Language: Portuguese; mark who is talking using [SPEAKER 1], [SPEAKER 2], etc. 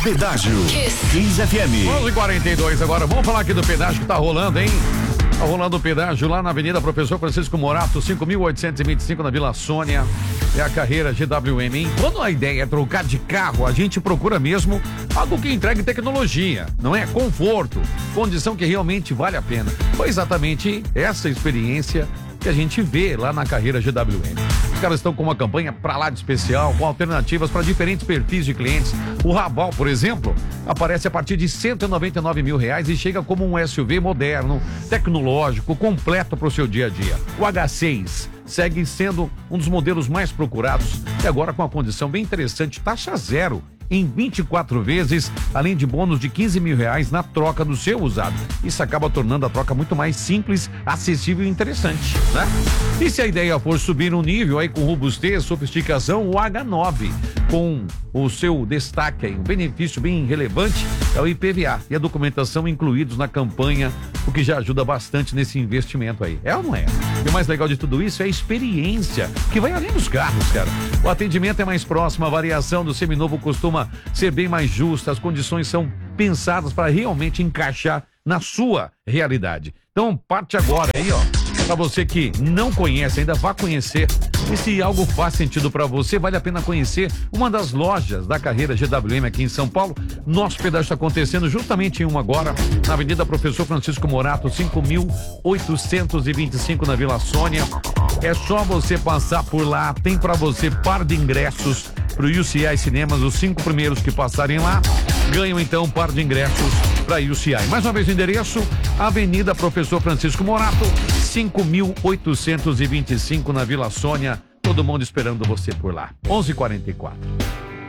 [SPEAKER 1] Pedágio. Kiss FM.
[SPEAKER 2] 11:42 agora. Vamos falar aqui do pedágio que tá rolando, hein? Tá rolando o pedágio lá na Avenida Professor Francisco Morato, 5.825 na Vila Sônia. É a carreira GWM, hein? Quando a ideia é trocar de carro, a gente procura mesmo algo que entregue tecnologia, não é? Conforto, condição que realmente vale a pena. Foi exatamente essa experiência que a gente vê lá na carreira GWM. Os caras estão com uma campanha pra lá de especial, com alternativas para diferentes perfis de clientes. O Raval, por exemplo, aparece a partir de R$199 mil e chega como um SUV moderno, tecnológico, completo para o seu dia a dia. O H6 segue sendo um dos modelos mais procurados e agora com uma condição bem interessante, taxa zero em 24 vezes, além de bônus de R$15 mil na troca do seu usado. Isso acaba tornando a troca muito mais simples, acessível e interessante, né? E se a ideia for subir um nível aí com robustez, sofisticação, o H9, com o seu destaque aí, um benefício bem relevante, é o IPVA e a documentação incluídos na campanha, o que já ajuda bastante nesse investimento aí. É ou não é? E o mais legal de tudo isso é a experiência, que vai além dos carros, cara. O atendimento é mais próximo, a variação do seminovo costuma ser bem mais justa, as condições são pensadas para realmente encaixar na sua realidade. Então, parte agora aí, ó, para você que não conhece ainda, vá conhecer. E se algo faz sentido para você, vale a pena conhecer uma das lojas da carreira GWM aqui em São Paulo. Nosso pedágio está acontecendo justamente em uma agora, na Avenida Professor Francisco Morato, 5.825 na Vila Sônia. É só você passar por lá, tem para você par de ingressos pro UCI Cinemas. Os 5 primeiros que passarem lá ganham então um par de ingressos para UCI. Mais uma vez o endereço, Avenida Professor Francisco Morato, 5.825 na Vila Sônia. Todo mundo esperando você por lá. 11:44.